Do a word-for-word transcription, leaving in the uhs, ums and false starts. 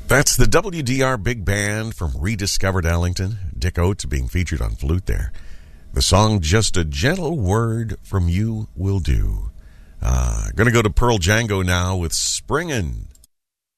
That's the W D R Big Band from Rediscovered Ellington. Dick Oates being featured on flute there. The song, Just a Gentle Word from You Will Do. Uh, going to go to Pearl Django now with Springin'.